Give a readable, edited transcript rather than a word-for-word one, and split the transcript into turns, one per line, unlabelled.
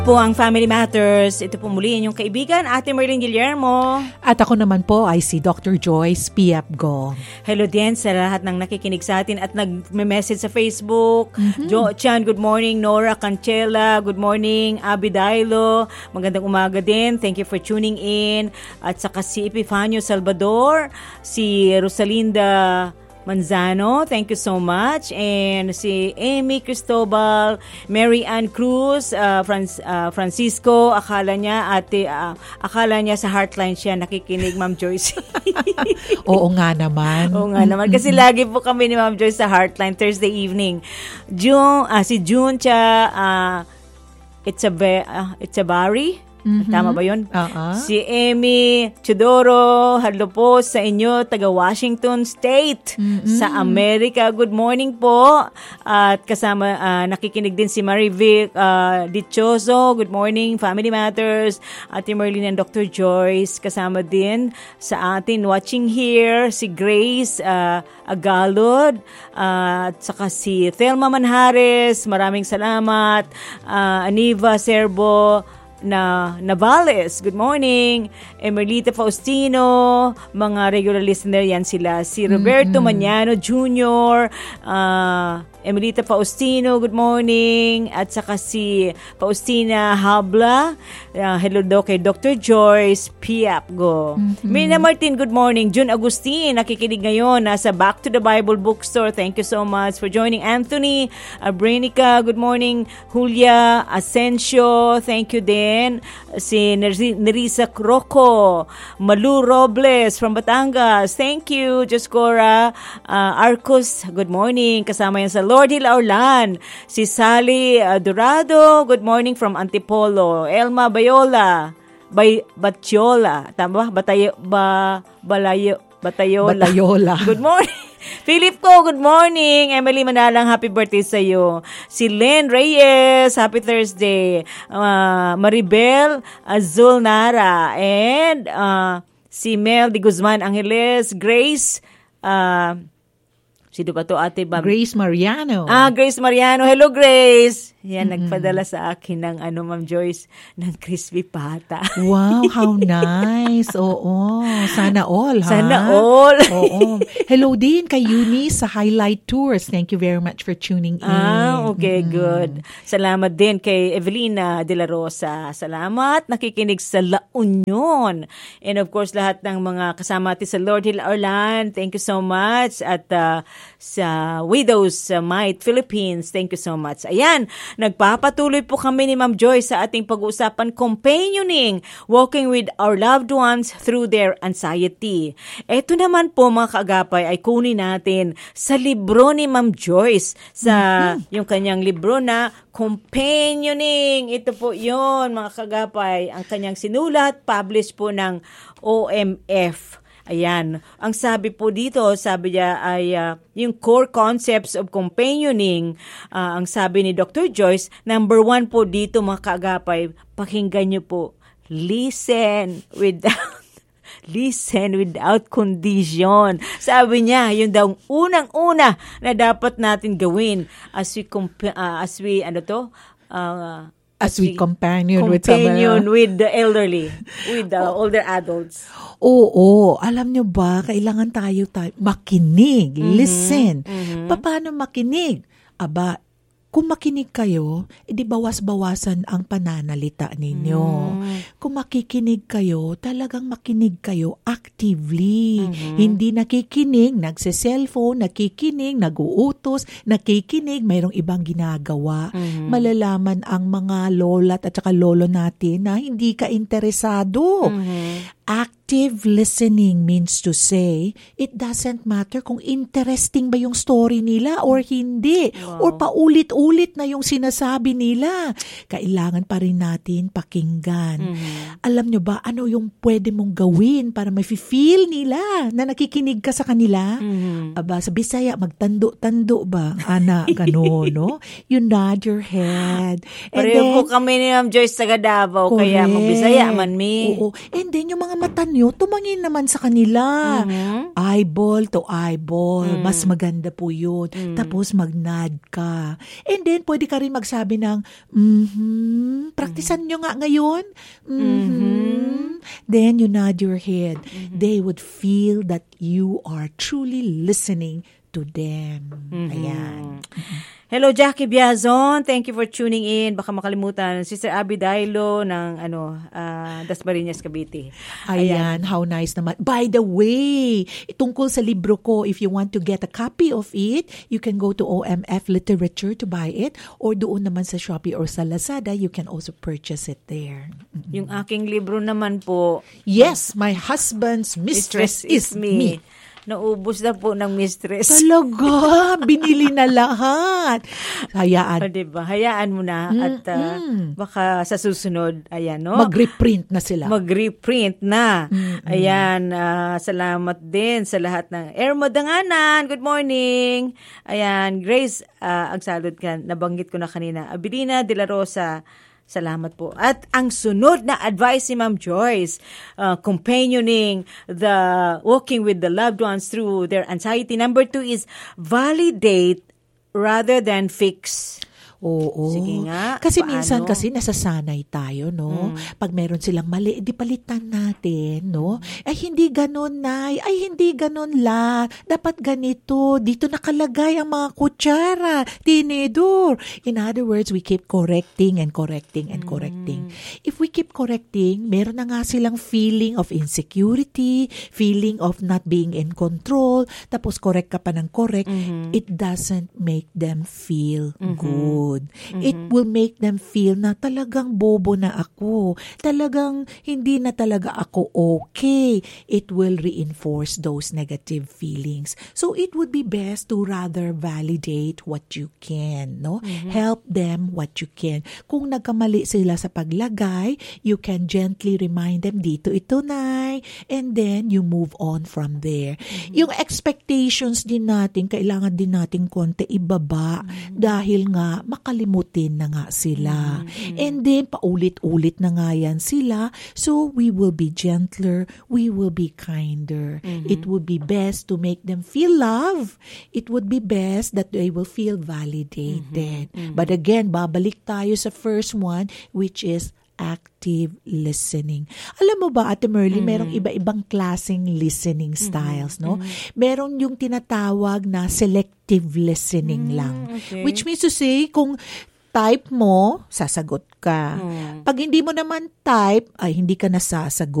Po ang Family Matters. Ito po muli inyong kaibigan, Ate Merlin Guillermo.
At ako naman po ay si Dr. Joyce Piapgo.
Hello din sa lahat ng nakikinig sa atin at nag-message sa Facebook. Jo Chan, good morning. Nora Cancela, good morning. Abby Dailo, magandang umaga din. Thank you for tuning in. At saka si Epifanio Salvador, si Rosalinda Manzano, thank you so much. And si Amy Cristobal, Mary Ann Cruz, Francisco, akala niya sa Heartline siya nakikinig, Ma'am Joyce.
Oo nga naman.
Oo nga naman. Kasi lagi po kami ni Ma'am Joyce sa Heartline Thursday evening. Si June Itzabari. Tama ba yun? Si Amy Chudoro, hello po sa inyo, taga Washington State, sa Amerika. Good morning po. At kasama, nakikinig din si Marivic Dichoso. Good morning, Family Matters. Ate Merlin and Dr. Joyce. Kasama din sa atin, watching here, si Grace Agalod. At saka si Thelma Manhares. Maraming salamat. Aniva Serbo Navales, good morning. Emerlita Faustino, mga regular listener yan sila. Si Roberto Mañano Jr., Emerlita Faustino, good morning. At saka si Faustina Habla, hello daw kay Dr. Joyce Piapgo. Mina Martin, good morning. June Agustin, nakikinig ngayon nasa Back to the Bible Bookstore. Thank you so much for joining. Anthony Abrenica, good morning. Julia Asensio, thank you din. Si Nerissa Croco, Malu Robles from Batangas, thank you. Joscora Arcos, good morning. Kasama yan sa Lord Hill Orlan. Si Sally Dorado, good morning from Antipolo. Elma Bayola, Batyola, tama ba? Batayola. Good morning. Philip ko, good morning. Emily Manalang, happy birthday sa iyo. Si Len Reyes, happy Thursday. Maribel Azul Nara, and si Mel de Guzman Angeles, Grace, sino ba to, Ate Bam?
Grace Mariano.
Grace Mariano. Hello, Grace. Yan, nagpadala sa akin ng Ma'am Joyce, ng crispy pata.
Wow, how nice. Oo. Sana all, ha?
Sana all.
Oo. Hello din kay Eunice sa Highlight Tours. Thank you very much for tuning in.
Okay, good. Salamat din kay Evelina De La Rosa. Salamat. Nakikinig sa La Union. And of course, lahat ng mga kasama natin sa Lord Hill Orlan. Thank you so much. At sa Widows Might Philippines, thank you so much. Ayan, nagpapatuloy po kami ni Ma'am Joy sa ating pag-uusapan, companioning, walking with our loved ones through their anxiety. Ito naman po mga kaagapay ay kunin natin sa libro ni Ma'am Joyce, sa yung kanyang libro na Companioning. Ito po yon mga kaagapay, ang kanyang sinulat, published po ng OMF. Ayan. Ang sabi po dito, sabi niya ay yung core concepts of companioning. Ang sabi ni Dr. Joyce, number 1 po dito mga kaagapay, pakinggan niyo po, listen without condition. Sabi niya, yun daw unang-una na dapat natin gawin as we companion with the elderly, with the older adults.
Oo, alam nyo ba, kailangan tayo makinig, listen. Paano makinig? Aba, kung makinig kayo, edi bawas-bawasan ang pananalita ninyo. Kung makikinig kayo, talagang makinig kayo actively. Hindi nakikinig, nagse-cellphone, nakikinig, nag-uutos, nakikinig, mayroong ibang ginagawa. Malalaman ang mga lolat at saka lolo natin na hindi ka interesado. Active listening means to say, it doesn't matter kung interesting ba yung story nila or hindi. Or paulit-ulit na yung sinasabi nila. Kailangan pa rin natin pakinggan. Alam nyo ba, ano yung pwede mong gawin para ma-feel nila na nakikinig ka sa kanila? Aba, sa Bisaya, magtando-tando ba? Ana, gano'n, no? You nod your head.
Pareho po kami ni Ma'am Joyce sa Davao, kaya mag-Bisaya man mi.
Oo. And then, yung mga mata nyo, nyo, tumangin naman sa kanila. Eyeball to eyeball. Mas maganda po yun. Tapos mag-nod ka. And then, pwede ka rin magsabi ng, praktisan nyo nga ngayon. Then, you nod your head. They would feel that you are truly listening to them. Ayan.
Hello, Jackie Biazon. Thank you for tuning in. Baka makalimutan. Sister Abby Dailo ng Dasmariñas, Cavite.
Ayan, how nice naman. By the way, tungkol sa libro ko, if you want to get a copy of it, you can go to OMF Literature to buy it, or doon naman sa Shopee or sa Lazada, you can also purchase it there.
Yung aking libro naman po.
Yes, My Husband's Mistress is Me.
Naubos na po ng mistress.
Talaga, binili na lahat. Hayaan.
Diba? Hayaan mo na at baka sa susunod, ayan, no?
Mag-reprint na sila.
Mag-reprint na. Ayan, salamat din sa lahat ng Ermo Danganan. Good morning. Ayan, Grace, Agsalud ka, nabanggit ko na kanina. Abilina de la Rosa, salamat po. At ang sunod na advice ni Ma'am Joyce, companioning the walking with the loved ones through their anxiety. Number 2 is validate rather than fix.
Oo.
Sige nga.
Kasi
paano?
minsan kasi nasasanay tayo, no? Pag meron silang mali, di palitan natin, no? Ay, hindi ganon, Nay. Ay, hindi ganon, La. Dapat ganito. Dito nakalagay ang mga kutsara, tinidor. In other words, we keep correcting and correcting and correcting. If we keep correcting, meron na nga silang feeling of insecurity, feeling of not being in control, tapos correct ka pa ng correct. It doesn't make them feel good. It will make them feel na talagang bobo na ako. Talagang hindi na talaga ako okay. It will reinforce those negative feelings. So it would be best to rather validate what you can, no? Help them what you can. Kung nagkamali sila sa paglagay, you can gently remind them, dito ito, Nay. And then you move on from there. Yung expectations din natin, kailangan din natin konti ibaba dahil nga makalimutin na nga sila. And then, paulit-ulit na nga yan sila. So, we will be gentler. We will be kinder. It would be best to make them feel love. It would be best that they will feel validated. But again, babalik tayo sa first one, which is active listening. Alam mo ba, Ate Merly, merong iba-ibang klaseng listening styles, no? Meron yung tinatawag na selective listening lang.
Okay.
Which means to say, kung type mo, sasagot ka. Pag hindi mo naman type, ay hindi ka nasasagot.